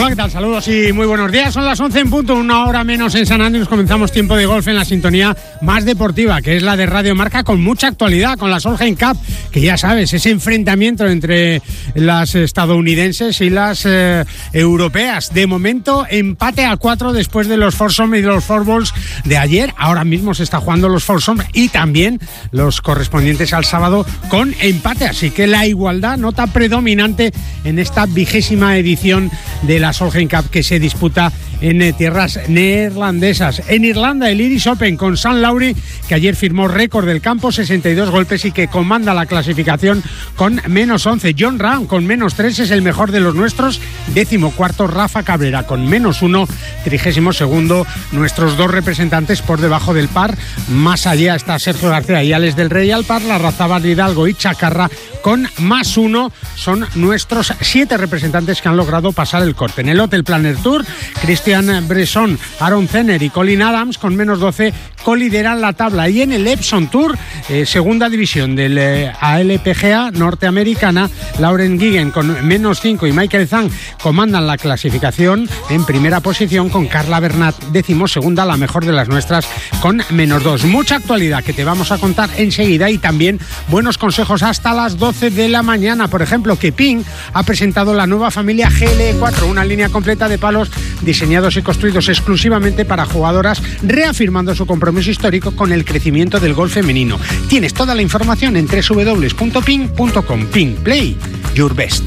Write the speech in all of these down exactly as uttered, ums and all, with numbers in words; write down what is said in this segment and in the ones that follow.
¿qué tal? Saludos y muy buenos días. Son las once en punto, una hora menos en San Andrés. Comenzamos tiempo de golf en la sintonía más deportiva, que es la de Radio Marca, con mucha actualidad, con la Solheim Cup, que ya sabes, ese enfrentamiento entre las estadounidenses y las eh, europeas. De momento, empate a cuatro después de los foursomes y de los four balls de ayer. Ahora mismo se está jugando los foursomes y también los correspondientes al sábado con empate. Así que la igualdad, nota predominante en esta vigésima edición de la Solheim Cup, que se disputa en eh, tierras neerlandesas. En Irlanda, el Irish Open con Sam Lowry, que ayer firmó récord del campo, sesenta y dos golpes, y que comanda la clasificación con menos once. Jon Rahm con menos tres es el mejor de los nuestros. Décimo cuarto, Rafa Cabrera con menos uno. Trigésimo segundo, nuestros dos representantes por debajo del par. Más allá está Sergio García y Alex del Rey al par. Larrazábal, Hidalgo y Chacarra con más uno. Son nuestros siete representantes que han logrado pasar el corte. En el Hotel Planner Tour, Christian Bresson, Aaron Zenner y Colin Adams con menos doce colideran la tabla. Y en el Epson Tour, eh, segunda división del eh, A L P G A norteamericana, Lauren Guiguen con menos cinco y Michael Zhang comandan la clasificación en primera posición, con Carla Bernat décimo segunda, la mejor de las nuestras, con menos dos. Mucha actualidad que te vamos a contar enseguida, y también buenos consejos hasta las doce de la mañana. Por ejemplo, que Ping ha presentado la nueva familia G L E cuatro, una línea completa de palos diseñados y construidos exclusivamente para jugadoras, reafirmando su compromiso histórico con el crecimiento del golf femenino. Tienes toda la información en doble u doble u doble u punto ping punto com. Ping, play your best.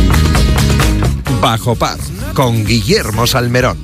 Bajo par, con Guillermo Salmerón.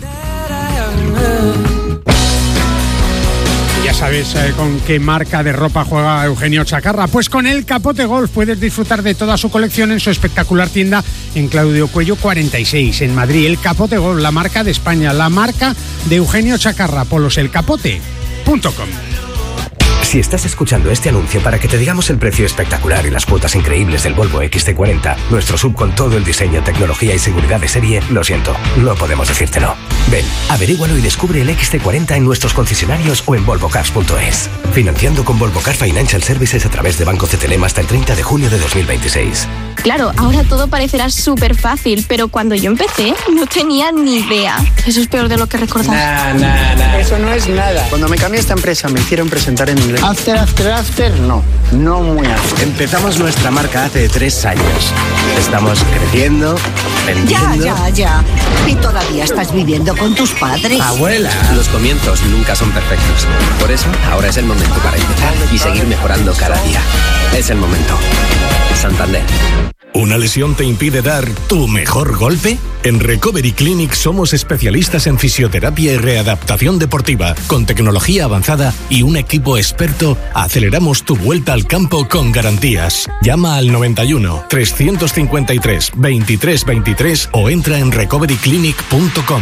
Ya sabes eh, con qué marca de ropa juega Eugenio Chacarra. Pues con el Capote Golf puedes disfrutar de toda su colección en su espectacular tienda en Claudio Cuello cuarenta y seis, en Madrid. El Capote Golf, la marca de España, la marca de Eugenio Chacarra. Polos el capote punto com. Si estás escuchando este anuncio para que te digamos el precio espectacular y las cuotas increíbles del Volvo X C cuarenta, nuestro sub con todo el diseño, tecnología y seguridad de serie, lo siento, no podemos decírtelo. Ven, averígualo y descubre el X C cuarenta en nuestros concesionarios o en volvo cars punto es. Financiando con Volvo Car Financial Services a través de Banco C T L M hasta el treinta de junio de dos mil veintiséis. Claro, ahora todo parecerá súper fácil, pero cuando yo empecé no tenía ni idea. Eso es peor de lo que recordaba. Nah, nah, nah. Eso no es nada. Cuando me cambié a esta empresa me hicieron presentar en inglés. After, after, after, no. No muy after. Empezamos nuestra marca hace tres años. Estamos creciendo, vendiendo... Ya, ya, ya. Y todavía estás viviendo con tus padres. Abuela. Los comienzos nunca son perfectos. Por eso, ahora es el momento para empezar y seguir mejorando cada día. Es el momento. Santander. ¿Una lesión te impide dar tu mejor golpe? En Recovery Clinic somos especialistas en fisioterapia y readaptación deportiva. Con tecnología avanzada y un equipo experto, aceleramos tu vuelta al campo con garantías. Llama al noventa y uno, trescientos cincuenta y tres, veintitrés veintitrés o entra en recovery clinic punto com.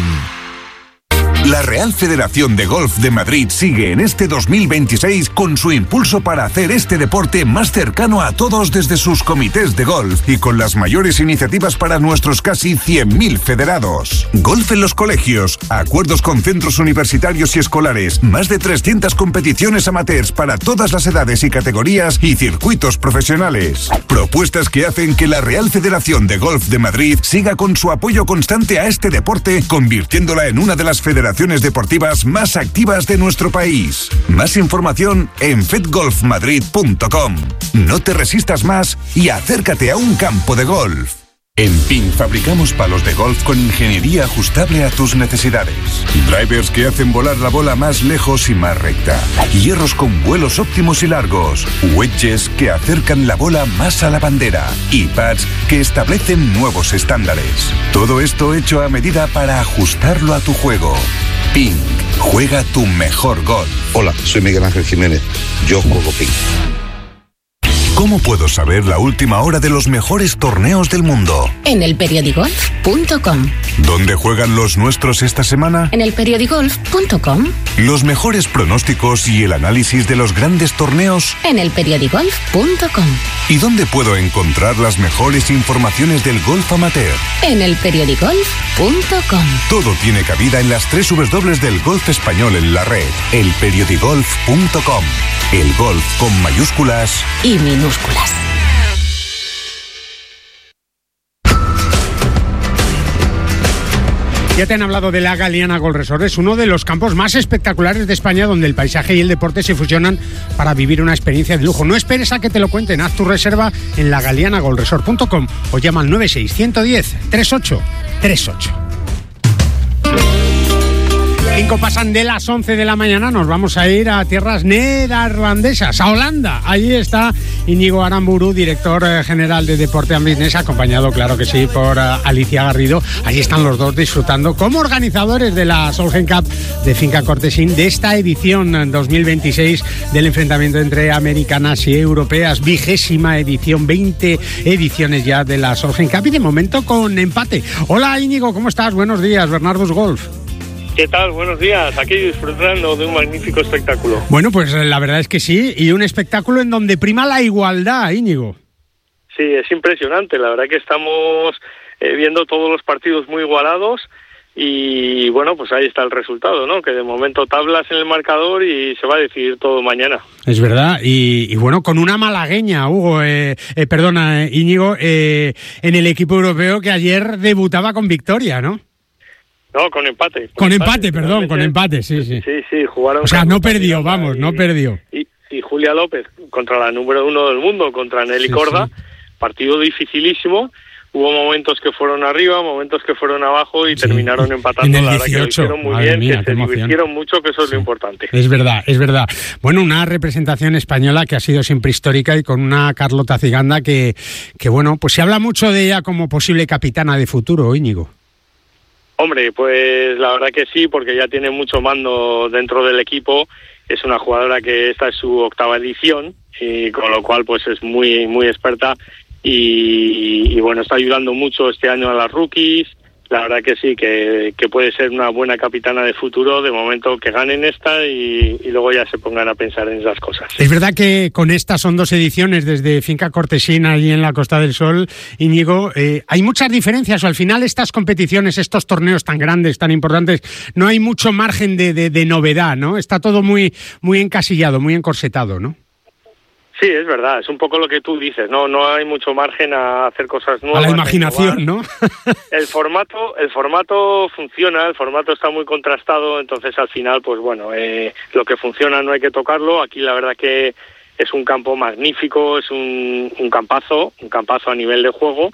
La Real Federación de Golf de Madrid sigue en este dos mil veintiséis con su impulso para hacer este deporte más cercano a todos desde sus comités de golf y con las mayores iniciativas para nuestros casi cien mil federados. Golf en los colegios, acuerdos con centros universitarios y escolares, más de trescientas competiciones amateurs para todas las edades y categorías y circuitos profesionales. Propuestas que hacen que la Real Federación de Golf de Madrid siga con su apoyo constante a este deporte, convirtiéndola en una de las federaciones deportivas más activas de nuestro país. Más información en fed golf madrid punto com. No te resistas más y acércate a un campo de golf. En Ping fabricamos palos de golf con ingeniería ajustable a tus necesidades. Drivers que hacen volar la bola más lejos y más recta. Hierros con vuelos óptimos y largos. Wedges que acercan la bola más a la bandera. Y pads que establecen nuevos estándares. Todo esto hecho a medida para ajustarlo a tu juego. Ping. Juega tu mejor golf. Hola, soy Miguel Ángel Jiménez. Yo juego Ping. ¿Cómo puedo saber la última hora de los mejores torneos del mundo? En el periodigolf punto com. ¿Dónde juegan los nuestros esta semana? En el periodigolf punto com. Los mejores pronósticos y el análisis de los grandes torneos. En el periodigolf punto com. ¿Y dónde puedo encontrar las mejores informaciones del golf amateur? En el periodigolf punto com. Todo tiene cabida en las tres W del golf español en la red. el periodigolf punto com. El golf con mayúsculas y minúsculas. Ya te han hablado de la Galiana Golf Resort, es uno de los campos más espectaculares de España donde el paisaje y el deporte se fusionan para vivir una experiencia de lujo. No esperes a que te lo cuenten, haz tu reserva en la galiana golf resort punto com o llama al nueve seis uno uno cero tres ocho tres ocho. Cinco pasan de las once de la mañana, nos vamos a ir a tierras neerlandesas, a Holanda. Allí está Íñigo Aramburu, director general de Deporte and Business, acompañado, claro que sí, por uh, Alicia Garrido. Allí están los dos disfrutando como organizadores de la Solheim Cup de Finca Cortesín, de esta edición dos mil veintiséis del enfrentamiento entre americanas y europeas, vigésima edición, veinte ediciones ya de la Solheim Cup y de momento con empate. Hola Íñigo, ¿cómo estás? Buenos días, Bernardo's Golf. ¿Qué tal? Buenos días. Aquí disfrutando de un magnífico espectáculo. Bueno, pues la verdad es que sí, y un espectáculo en donde prima la igualdad, Íñigo. Sí, es impresionante. La verdad que estamos eh, viendo todos los partidos muy igualados y, bueno, pues ahí está el resultado, ¿no? Que de momento tablas en el marcador y se va a decidir todo mañana. Es verdad, y, y bueno, con una malagueña, Hugo, eh, eh, perdona, eh, Íñigo, eh, en el equipo europeo que ayer debutaba con victoria, ¿no? No, con empate. Con, con empate, empate, perdón, con empate, sí, sí. Sí, sí, jugaron... O sea, no perdió, vamos, y, no perdió. Y, y Julia López contra la número uno del mundo, contra Nelly sí, Corda, sí. Partido dificilísimo. Hubo momentos que fueron arriba, momentos que fueron abajo y sí, terminaron empatando. En el la verdad dieciocho, que lo hicieron muy bien, mía, que se emoción. divirtieron mucho, que eso es sí. lo importante. Es verdad, es verdad. Bueno, una representación española que ha sido siempre histórica y con una Carlota Ciganda que, que bueno, pues se habla mucho de ella como posible capitana de futuro, Íñigo. Hombre, pues la verdad que sí, porque ya tiene mucho mando dentro del equipo. Es una jugadora que esta es su octava edición y con lo cual pues es muy muy experta y, y bueno, está ayudando mucho este año a las rookies. La verdad que sí, que, que puede ser una buena capitana de futuro. De momento que ganen esta y, y luego ya se pongan a pensar en esas cosas. Es verdad que con estas son dos ediciones desde Finca Cortesín allí en la Costa del Sol, Íñigo. Eh, hay muchas diferencias o al final estas competiciones, estos torneos tan grandes, tan importantes, no hay mucho margen de, de, de novedad, ¿no? Está todo muy, muy encasillado, muy encorsetado, ¿no? Sí, es verdad, es un poco lo que tú dices, no no hay mucho margen a hacer cosas nuevas. A la imaginación, ¿no? el formato el formato funciona, el formato está muy contrastado, entonces al final, pues bueno, eh, lo que funciona no hay que tocarlo. Aquí la verdad que es un campo magnífico, es un, un campazo, un campazo a nivel de juego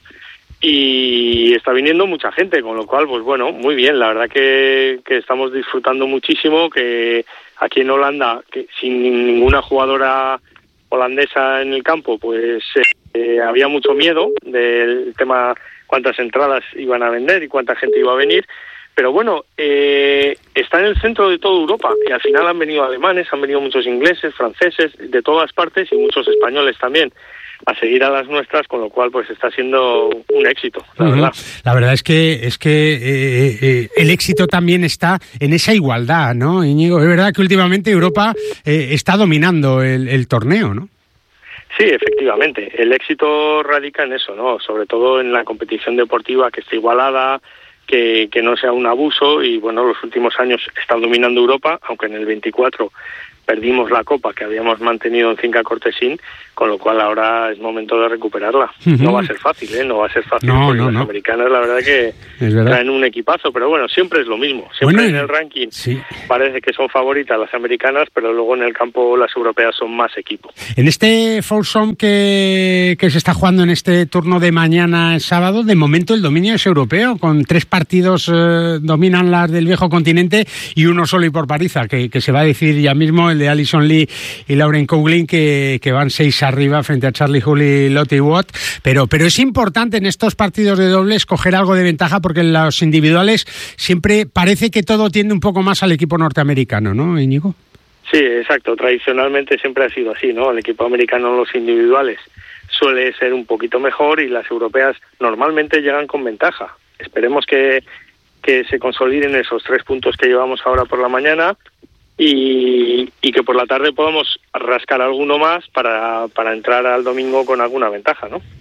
y está viniendo mucha gente, con lo cual, pues bueno, muy bien, la verdad que, que estamos disfrutando muchísimo, que aquí en Holanda, que sin ninguna jugadora holandesa en el campo, pues eh, había mucho miedo del tema cuántas entradas iban a vender y cuánta gente iba a venir, pero bueno, eh, está en el centro de toda Europa y al final han venido alemanes, han venido muchos ingleses, franceses, de todas partes y muchos españoles también a seguir a las nuestras, con lo cual pues está siendo un éxito, la uh-huh. verdad. La verdad es que es que eh, eh, el éxito también está en esa igualdad, ¿no, Íñigo? Es verdad que últimamente Europa eh, está dominando el, el torneo, ¿no? Sí, efectivamente. El éxito radica en eso, ¿no? Sobre todo en la competición deportiva, que esté igualada, que, que no sea un abuso y, bueno, los últimos años está dominando Europa, aunque en el veinticuatro perdimos la copa que habíamos mantenido en Finca Cortesín, con lo cual ahora es momento de recuperarla. Uh-huh. No va a ser fácil, ¿eh? No va a ser fácil, no, porque no, las no. americanas la verdad que verdad. traen un equipazo, pero bueno, siempre es lo mismo. Siempre bueno, en el ranking sí. parece que son favoritas las americanas, pero luego en el campo las europeas son más equipo. En este Folsom que, que se está jugando en este turno de mañana sábado, de momento el dominio es europeo, con tres partidos eh, dominan las del viejo continente y uno solo y por paliza, que, que se va a decidir ya mismo, el de Alison Lee y Lauren Coughlin, que, que van seis arriba frente a Charlie Hull y Lottie Watt, pero, pero es importante en estos partidos de dobles coger algo de ventaja porque en los individuales siempre parece que todo tiende un poco más al equipo norteamericano, ¿no, Íñigo? Sí, exacto, tradicionalmente siempre ha sido así, ¿no? El equipo americano en los individuales suele ser un poquito mejor y las europeas normalmente llegan con ventaja. Esperemos que, que se consoliden esos tres puntos que llevamos ahora por la mañana y, y que por la tarde podamos rascar alguno más para, para entrar al domingo con alguna ventaja, ¿no?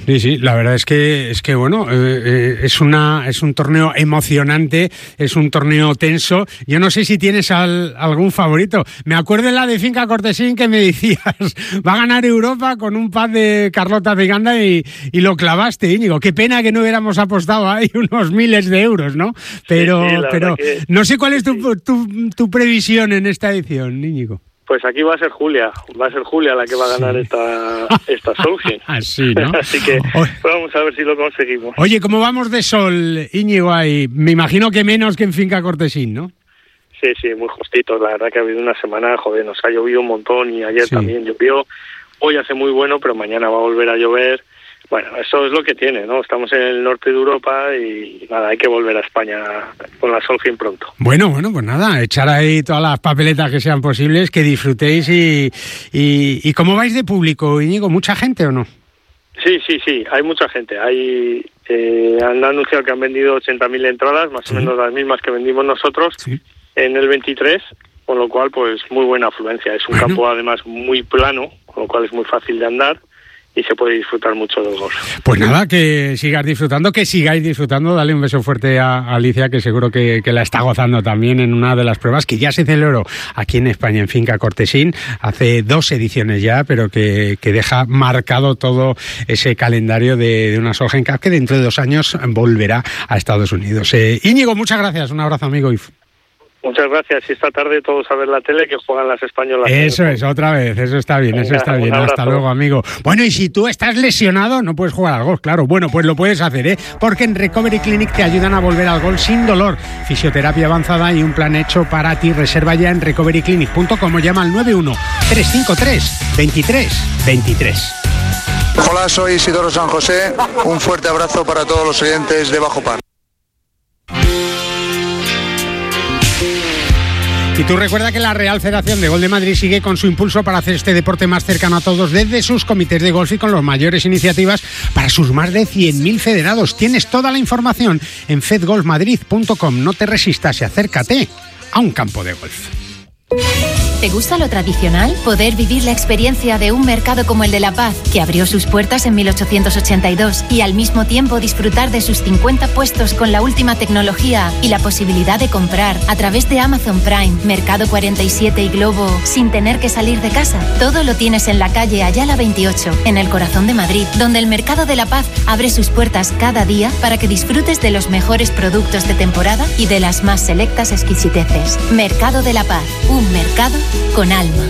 Sí, sí, la verdad es que es que bueno, eh, eh, es una es un torneo emocionante, es un torneo tenso. Yo no sé si tienes al, algún favorito. Me acuerdo en la de Finca Cortesín que me decías, va a ganar Europa con un pad de Carlota Ciganda y, y lo clavaste, Íñigo. Qué pena que no hubiéramos apostado ahí unos miles de euros, ¿no? Pero sí, sí, pero que... no sé cuál es tu, tu, tu previsión en esta edición, Íñigo. Pues aquí va a ser Julia, va a ser Julia la que va a ganar sí. esta, esta Solheim. Así, ¿no? Así que vamos a ver si lo conseguimos. Oye, ¿cómo vamos de sol, Íñigo, ahí? Me imagino que menos que en Finca Cortesín, ¿no? Sí, sí, muy justito. La verdad que ha habido una semana, joder, nos ha llovido un montón y ayer sí. también llovió. Hoy hace muy bueno, pero mañana va a volver a llover. Bueno, eso es lo que tiene, ¿no? Estamos en el norte de Europa y nada, hay que volver a España con la Solheim pronto. Bueno, bueno, pues nada, echar ahí todas las papeletas que sean posibles, que disfrutéis y, y, y ¿cómo vais de público, Íñigo? ¿Mucha gente o no? Sí, sí, sí, hay mucha gente. Hay eh, han anunciado que han vendido ochenta mil entradas, más sí. o menos las mismas que vendimos nosotros sí. en el veintitrés, con lo cual, pues muy buena afluencia. Es un bueno. campo además muy plano, con lo cual es muy fácil de andar. Y se puede disfrutar mucho del golf. Pues nada, que sigas disfrutando, que sigáis disfrutando. Dale un beso fuerte a Alicia, que seguro que, que la está gozando también en una de las pruebas que ya se celebró aquí en España, en Finca Cortesín, hace dos ediciones ya, pero que, que deja marcado todo ese calendario de, de una Solheim Cup que dentro de dos años volverá a Estados Unidos. Eh, Íñigo, muchas gracias. Un abrazo, amigo. Y... Muchas gracias. Y esta tarde todos a ver la tele que juegan las españolas. Eso es, otra vez. Eso está bien, Venga, eso está bien. Hasta luego, amigo. Bueno, y si tú estás lesionado, no puedes jugar al golf, claro. Bueno, pues lo puedes hacer, ¿eh? Porque en Recovery Clinic te ayudan a volver al golf sin dolor. Fisioterapia avanzada y un plan hecho para ti. Reserva ya en recovery clinic punto com o llama al nueve uno tres cinco tres veintitrés veintitrés. Hola, soy Isidoro San José. Un fuerte abrazo para todos los oyentes de Bajo Par. Y tú recuerda que la Real Federación de Golf de Madrid sigue con su impulso para hacer este deporte más cercano a todos desde sus comités de golf y con las mayores iniciativas para sus más de cien mil federados. Tienes toda la información en fed golf madrid punto com. No te resistas y acércate a un campo de golf. ¿Te gusta lo tradicional? Poder vivir la experiencia de un mercado como el de La Paz, que abrió sus puertas en mil ochocientos ochenta y dos, y al mismo tiempo disfrutar de sus cincuenta puestos con la última tecnología y la posibilidad de comprar a través de Amazon Prime, Mercado cuarenta y siete y Globo sin tener que salir de casa. Todo lo tienes en la calle Ayala veintiocho, en el corazón de Madrid, donde el Mercado de La Paz abre sus puertas cada día para que disfrutes de los mejores productos de temporada y de las más selectas exquisiteces. Mercado de La Paz, un mercado con alma.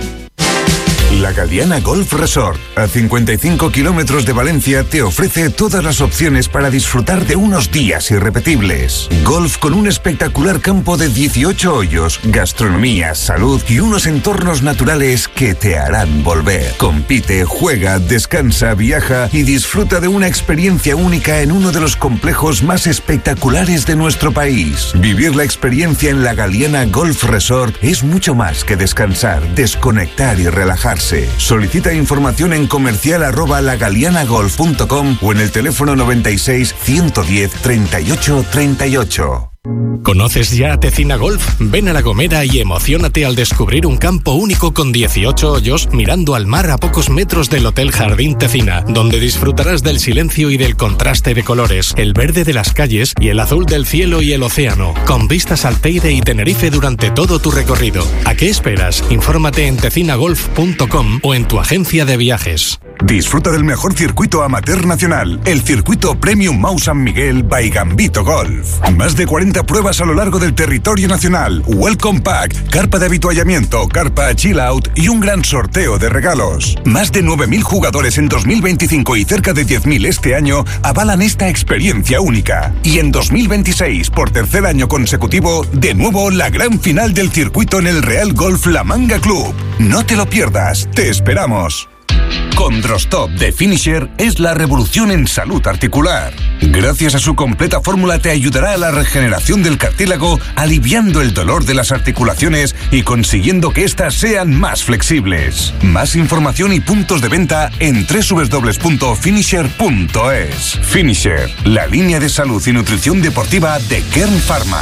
La Galiana Golf Resort, a cincuenta y cinco kilómetros de Valencia, te ofrece todas las opciones para disfrutar de unos días irrepetibles. Golf con un espectacular campo de dieciocho hoyos, gastronomía, salud y unos entornos naturales que te harán volver. Compite, juega, descansa, viaja y disfruta de una experiencia única en uno de los complejos más espectaculares de nuestro país. Vivir la experiencia en la Galiana Golf Resort es mucho más que descansar, desconectar y relajarse. Solicita información en comercial arroba lagalianagolf punto com o en el teléfono noventa y seis, ciento diez, treinta y ocho, treinta y ocho. ¿Conoces ya Tecina Golf? Ven a La Gomera y emociónate al descubrir un campo único con dieciocho hoyos mirando al mar a pocos metros del Hotel Jardín Tecina, donde disfrutarás del silencio y del contraste de colores, el verde de las calles y el azul del cielo y el océano, con vistas al Teide y Tenerife durante todo tu recorrido. ¿A qué esperas? Infórmate en tecina golf punto com o en tu agencia de viajes. Disfruta del mejor circuito amateur nacional, el circuito Premium Mau San Miguel by Gambito Golf. Más de cuarenta pruebas a lo largo del territorio nacional, Welcome Pack, carpa de avituallamiento, carpa Chill Out y un gran sorteo de regalos. Más de nueve mil jugadores en dos mil veinticinco y cerca de diez mil este año avalan esta experiencia única. Y en dos mil veintiséis, por tercer año consecutivo, de nuevo la gran final del circuito en el Real Golf La Manga Club. No te lo pierdas, te esperamos. Condrostop de Finisher es la revolución en salud articular. Gracias a su completa fórmula te ayudará a la regeneración del cartílago, aliviando el dolor de las articulaciones y consiguiendo que éstas sean más flexibles. Más información y puntos de venta en doble u doble u doble u punto finisher punto es. Finisher, la línea de salud y nutrición deportiva de Kern Pharma.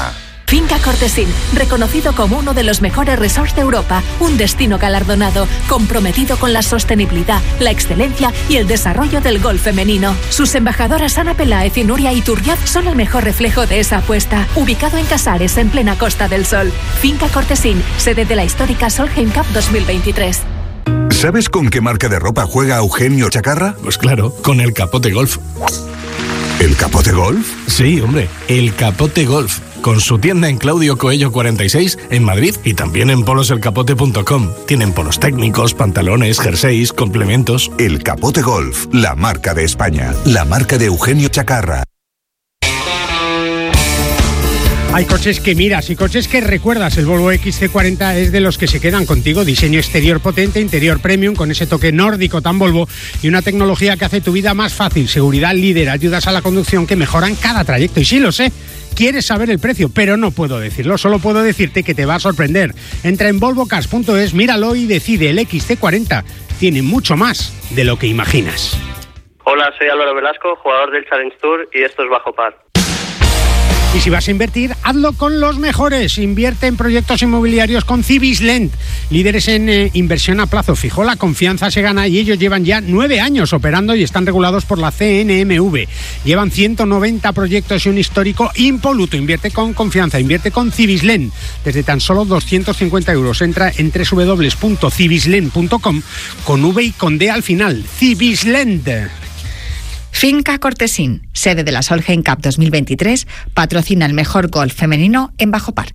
Finca Cortesín, reconocido como uno de los mejores resorts de Europa, un destino galardonado, comprometido con la sostenibilidad, la excelencia y el desarrollo del golf femenino. Sus embajadoras Ana Peláez y Nuria Iturriaz son el mejor reflejo de esa apuesta. Ubicado en Casares, en plena Costa del Sol. Finca Cortesín, sede de la histórica Solheim Cup dos mil veintitrés. ¿Sabes con qué marca de ropa juega Eugenio Chacarra? Pues claro, con el Capote Golf. ¿El Capote Golf? Sí, hombre, el Capote Golf. Con su tienda en Claudio Coello cuarenta y seis en Madrid y también en polos el capote punto com. Tienen polos técnicos, pantalones, jerseys, complementos. El Capote Golf, la marca de España, la marca de Eugenio Chacarra. Hay coches que miras y coches que recuerdas. El Volvo X C cuarenta es de los que se quedan contigo. Diseño exterior potente, interior premium, con ese toque nórdico tan Volvo y una tecnología que hace tu vida más fácil. Seguridad líder, ayudas a la conducción que mejoran cada trayecto. Y sí, lo sé, quieres saber el precio, pero no puedo decirlo. Solo puedo decirte que te va a sorprender. Entra en volvo cars punto es, míralo y decide. El X C cuarenta tiene mucho más de lo que imaginas. Hola, soy Álvaro Velasco, jugador del Challenge Tour, y esto es Bajo Par. Y si vas a invertir, hazlo con los mejores. Invierte en proyectos inmobiliarios con Cibislend, líderes en eh, inversión a plazo fijo. La confianza se gana y ellos llevan ya nueve años operando y están regulados por la C N M V. Llevan ciento noventa proyectos y un histórico impoluto. Invierte con confianza, invierte con Cibislend. Desde tan solo doscientos cincuenta euros. Entra en doble u doble u doble u punto cibislend punto com con V y con D al final. Cibislend. Finca Cortesín, sede de la Solheim Cup dos mil veintitrés, patrocina el mejor golf femenino en Bajo Par.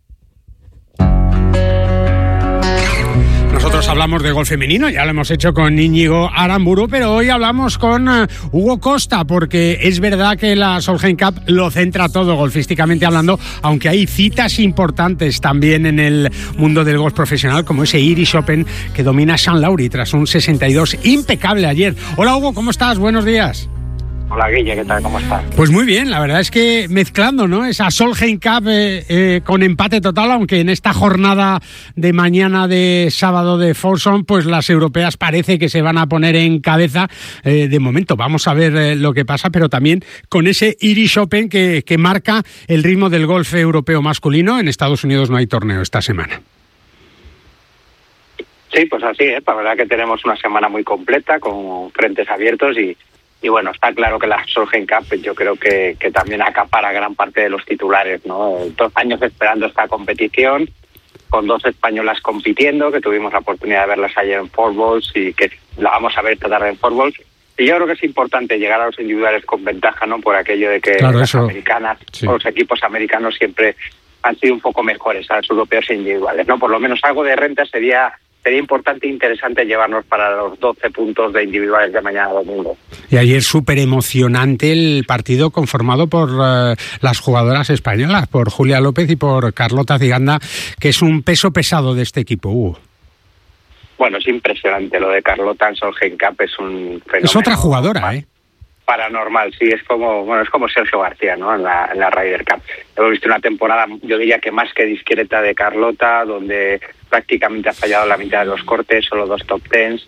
Nosotros hablamos de golf femenino, ya lo hemos hecho con Íñigo Aramburu, pero hoy hablamos con uh, Hugo Costa, porque es verdad que la Solheim Cup lo centra todo golfísticamente hablando, aunque hay citas importantes también en el mundo del golf profesional, como ese Irish Open que domina Sean Lowry tras un sesenta y dos impecable ayer. Hola Hugo, ¿cómo estás? Buenos días. Hola Guille, ¿qué tal? ¿Cómo estás? Pues muy bien, la verdad es que mezclando, ¿no? Esa Solheim Cup eh, eh, con empate total, aunque en esta jornada de mañana de sábado de Folsom, pues las europeas parece que se van a poner en cabeza. Eh, de momento, vamos a ver eh, lo que pasa, pero también con ese Irish Open que, que marca el ritmo del golf europeo masculino. En Estados Unidos no hay torneo esta semana. Sí, pues así es. La verdad que tenemos una semana muy completa con frentes abiertos y Y bueno, está claro que la Solheim Cup yo creo que, que también acapara gran parte de los titulares, ¿no? Dos años esperando esta competición, con dos españolas compitiendo, que tuvimos la oportunidad de verlas ayer en Four Balls y que la vamos a ver esta tarde en Four Balls. Y yo creo que es importante llegar a los individuales con ventaja, ¿no? Por aquello de que claro, las eso, americanas, sí. o los equipos americanos siempre han sido un poco mejores a los europeos individuales, ¿no? Por lo menos algo de renta sería... Sería importante e interesante llevarnos para los doce puntos de individuales de mañana domingo. Y ayer súper emocionante el partido conformado por uh, las jugadoras españolas, por Julia López y por Carlota Ciganda, que es un peso pesado de este equipo, Hugo. Bueno, es impresionante lo de Carlota en Solheim Cup, es un fenómeno. Es otra jugadora, ¿eh? Paranormal, sí, es como bueno es como Sergio García, ¿no? En la, en la Ryder Cup. Hemos visto una temporada, yo diría que más que discreta de Carlota, donde prácticamente ha fallado la mitad de los cortes, solo dos top tens.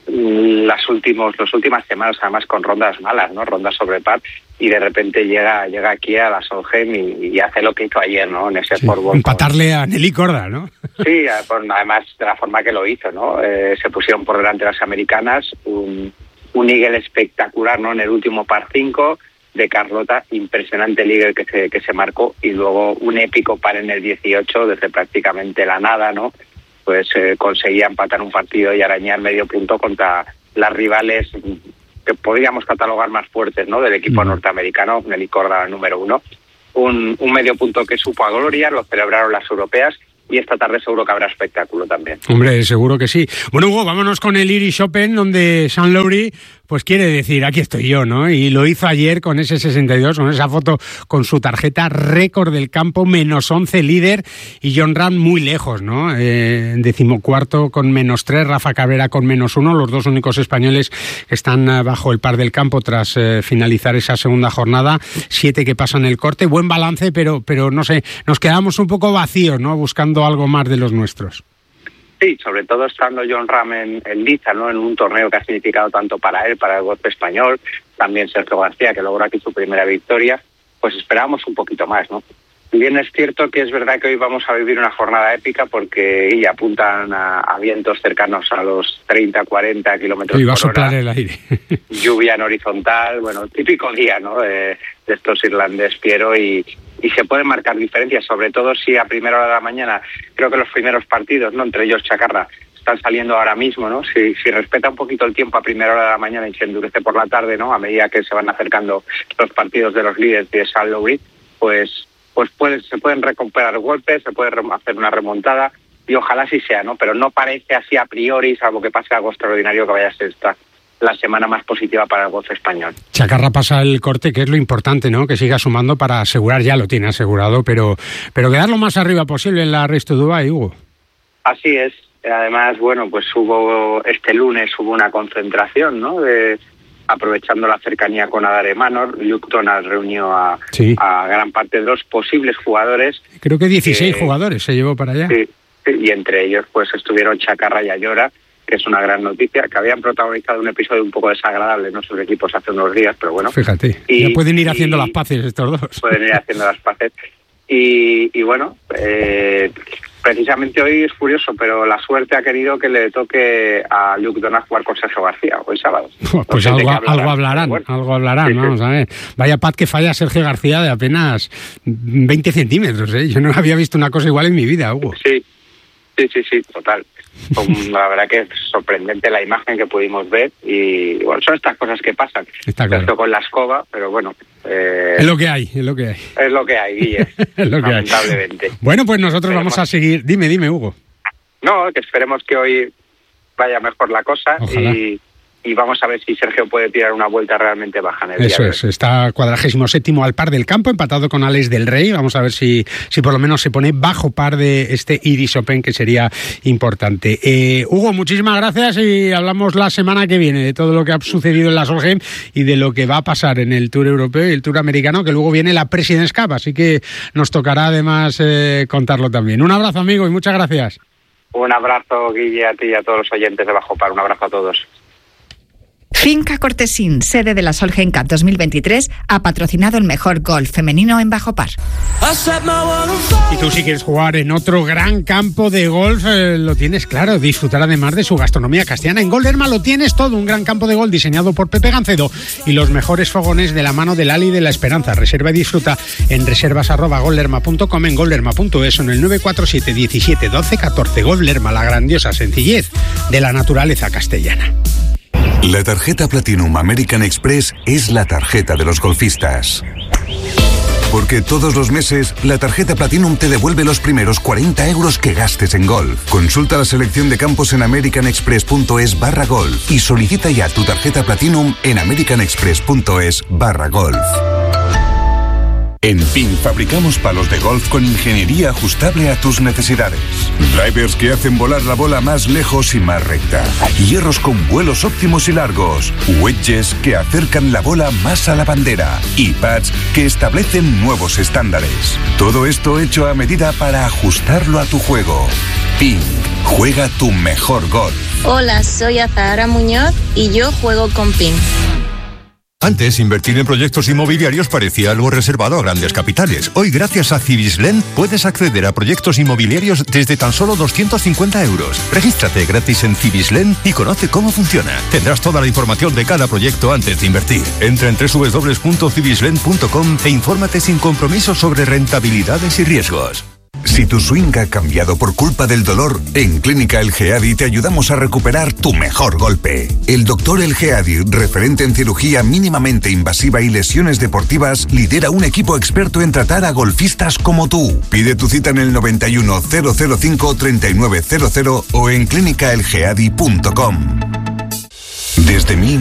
Las últimos, las últimas semanas, además con rondas malas, ¿no? Rondas sobre par, y de repente llega, llega aquí a la Solheim y, y hace lo que hizo ayer, ¿no? En ese sí, fútbol. Empatarle a Nelly Korda, ¿no? Sí, además de la forma que lo hizo, ¿no? Eh, se pusieron por delante las americanas, un un eagle espectacular, ¿no? En el último par cinco de Carlota, impresionante el eagle que se, que se marcó, y luego un épico par en el dieciocho desde prácticamente la nada, ¿no? Pues eh, conseguía empatar un partido y arañar medio punto contra las rivales que podríamos catalogar más fuertes, ¿no? Del equipo mm. norteamericano, Nelly Korda número uno. Un, un medio punto que supo a gloria, lo celebraron las europeas, y esta tarde seguro que habrá espectáculo también. Hombre, seguro que sí. Bueno, Hugo, vámonos con el Irish Open, donde Sean Lowry pues quiere decir, aquí estoy yo, ¿no? Y lo hizo ayer con ese sesenta y dos, con esa foto con su tarjeta récord del campo, menos once líder, y Jon Rahm muy lejos, ¿no? Eh, decimocuarto con menos tres, Rafa Cabrera con menos uno, los dos únicos españoles que están bajo el par del campo tras eh, finalizar esa segunda jornada, siete que pasan el corte, buen balance, pero, pero no sé, nos quedamos un poco vacíos, ¿no? Buscando algo más de los nuestros. Sí, sobre todo estando Jon Rahm en, en Liza, ¿no? En un torneo que ha significado tanto para él, para el golf español, también Sergio García, que logró aquí su primera victoria, pues esperábamos un poquito más, ¿no? Bien, es cierto que es verdad que hoy vamos a vivir una jornada épica porque y apuntan a, a vientos cercanos a los treinta, cuarenta kilómetros y va a por soplar hora. el aire. Lluvia en horizontal, bueno, típico día, ¿no? De, de estos irlandés, Piero, y, y se pueden marcar diferencias, sobre todo si a primera hora de la mañana, creo que los primeros partidos, ¿no? Entre ellos Chacarra, están saliendo ahora mismo, ¿no? Si, si respeta un poquito el tiempo a primera hora de la mañana y se endurece por la tarde, ¿no? A medida que se van acercando los partidos de los líderes de San Lowry, pues pues puede, se pueden recuperar golpes, se puede hacer una remontada y ojalá sí sea, ¿no? Pero no parece así a priori, salvo que pase algo extraordinario, que vaya a ser esta la semana más positiva para el golf español. Chacarra pasa el corte, que es lo importante, ¿no? Que siga sumando para asegurar, ya lo tiene asegurado, pero pero quedar lo más arriba posible en la Race to Dubai, Hugo. Así es. Además, bueno, pues hubo este lunes hubo una concentración, ¿no? De aprovechando la cercanía con Adare Manor, Luke Donald reunió a, sí. a gran parte de los posibles jugadores. Creo que dieciséis que, jugadores se llevó para allá. Sí, y entre ellos pues estuvieron Chacarra y Ayora, que es una gran noticia, que habían protagonizado un episodio un poco desagradable, ¿no? Sus equipos hace unos días, pero bueno. Fíjate, y, ya pueden ir haciendo las paces estos dos. Pueden ir haciendo las paces. Y, y bueno, eh, precisamente hoy es curioso, pero la suerte ha querido que le toque a Luke Donald jugar con Sergio García hoy sábado. Pues no sé algo, hablarán, algo hablarán, bueno. algo hablarán, sí, vamos sí. a ver. Vaya pat que falla Sergio García de apenas veinte centímetros, ¿eh? Yo no había visto una cosa igual en mi vida, Hugo. Sí, sí, sí, sí, total. La verdad que es sorprendente la imagen que pudimos ver y bueno, son estas cosas que pasan. Está claro. Esto con la escoba, pero bueno. Eh, es lo que hay, es lo que hay. Es lo que hay, Guille, es lo que lamentablemente. Hay. Bueno, pues nosotros esperemos. Vamos a seguir. Dime, dime, Hugo. No, que esperemos que hoy vaya mejor la cosa. Ojalá. y y vamos a ver si Sergio puede tirar una vuelta realmente baja en el Eso día es, está cuadragésimo séptimo al par del campo, empatado con Alex del Rey. Vamos a ver si, si por lo menos se pone bajo par de este Iris Open, que sería importante. Eh, Hugo, muchísimas gracias y hablamos la semana que viene de todo lo que ha sucedido en la Solheim y de lo que va a pasar en el Tour Europeo y el Tour Americano, que luego viene la President's Cup, así que nos tocará además eh, contarlo también. Un abrazo, amigo, y muchas gracias. Un abrazo, Guille, a ti y a todos los oyentes de Bajo Par. Un abrazo a todos. Finca Cortesín, sede de la Solheim Cup dos mil veintitrés, ha patrocinado el mejor golf femenino en Bajo Par. Y tú, si quieres jugar en otro gran campo de golf, eh, lo tienes claro, disfrutar además de su gastronomía castellana. En Golderma lo tienes todo, un gran campo de golf diseñado por Pepe Gancedo y los mejores fogones de la mano del Ali de la Esperanza. Reserva y disfruta en reservas arroba golderma punto com, en golderma punto es o en el nueve cuatro siete diecisiete doce catorce. Golderma, la grandiosa sencillez de la naturaleza castellana. La tarjeta Platinum American Express es la tarjeta de los golfistas. Porque todos los meses, la tarjeta Platinum te devuelve los primeros cuarenta euros que gastes en golf. Consulta la selección de campos en americanexpress.es barra golf y solicita ya tu tarjeta Platinum en americanexpress.es barra golf. En Ping fabricamos palos de golf con ingeniería ajustable a tus necesidades. Drivers que hacen volar la bola más lejos y más recta. Hierros con vuelos óptimos y largos. Wedges que acercan la bola más a la bandera. Y pads que establecen nuevos estándares. Todo esto hecho a medida para ajustarlo a tu juego. Ping, juega tu mejor golf. Hola, soy Azahara Muñoz y yo juego con Ping. Antes, invertir en proyectos inmobiliarios parecía algo reservado a grandes capitales. Hoy, gracias a Cibislen, puedes acceder a proyectos inmobiliarios desde tan solo doscientos cincuenta euros. Regístrate gratis en Cibislen y conoce cómo funciona. Tendrás toda la información de cada proyecto antes de invertir. Entra en doble u doble u doble u punto cibislen punto com e infórmate sin compromiso sobre rentabilidades y riesgos. Si tu swing ha cambiado por culpa del dolor, en Clínica El Geadi te ayudamos a recuperar tu mejor golpe. El doctor El Geadi, referente en cirugía mínimamente invasiva y lesiones deportivas, lidera un equipo experto en tratar a golfistas como tú. Pide tu cita en el noventa y uno, cero cero cinco, treinta y nueve cero cero o en clínica el geadi punto com. Desde mil